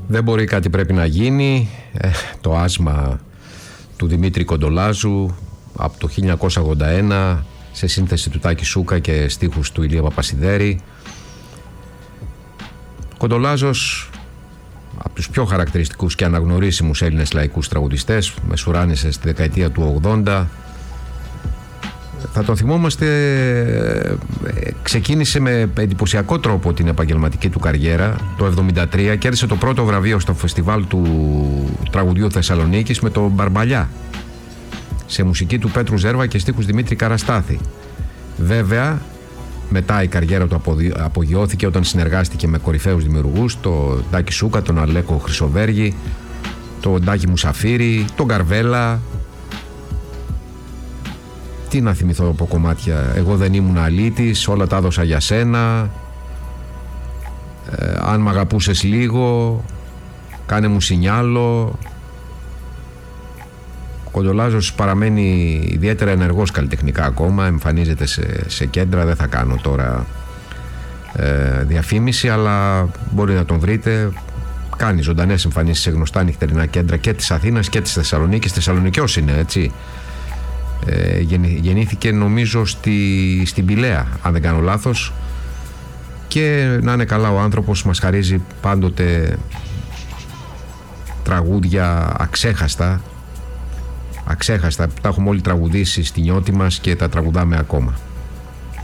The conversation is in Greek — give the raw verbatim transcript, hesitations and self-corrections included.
Δεν μπορεί, κάτι πρέπει να γίνει. Ε, το άσμα του Δημήτρη Κοντολάζου από το χίλια εννιακόσια ογδόντα ένα, σε σύνθεση του Τάκη Σούκα και στίχους του Ηλία Παπασιδέρη. Κοντολάζος, από τους πιο χαρακτηριστικούς και αναγνωρίσιμους Έλληνες λαϊκούς τραγουδιστές, μεσουράνησε στη δεκαετία του ογδόντα. Θα τον θυμόμαστε, ξεκίνησε με εντυπωσιακό τρόπο την επαγγελματική του καριέρα. Το εβδομήντα τρία κέρδισε το πρώτο βραβείο στο φεστιβάλ του τραγουδιού Θεσσαλονίκης με τον Μπαρμπαλιά, σε μουσική του Πέτρου Ζέρβα και στίχους Δημήτρη Καραστάθη. Βέβαια, μετά η καριέρα του απογειώθηκε όταν συνεργάστηκε με κορυφαίους δημιουργούς, τον Τάκη Σούκα, τον Αλέκο Χρυσοβέργη, τον Τάκη Μουσαφίρη, τον Καρβέλα. Τι να θυμηθώ από κομμάτια? Εγώ δεν ήμουν αλήτης, όλα τα έδωσα για σένα, ε, αν μ' αγαπούσες λίγο, κάνε μου σινιάλο. Ο Κοντολάζος παραμένει ιδιαίτερα ενεργός καλλιτεχνικά ακόμα, εμφανίζεται σε, σε κέντρα, δεν θα κάνω τώρα ε, διαφήμιση, αλλά μπορεί να τον βρείτε. Κάνει ζωντανές εμφανίσεις σε γνωστά νυχτερινά κέντρα και της Αθήνας και της Θεσσαλονίκης. Θεσσαλονικιός είναι, έτσι. Ε, γεννήθηκε νομίζω στη, στην Πηλαία, αν δεν κάνω λάθος, και να είναι καλά ο άνθρωπος, μας χαρίζει πάντοτε τραγούδια αξέχαστα αξέχαστα, τα έχουμε όλοι τραγουδήσει στη νιώτη μας και τα τραγουδάμε ακόμα.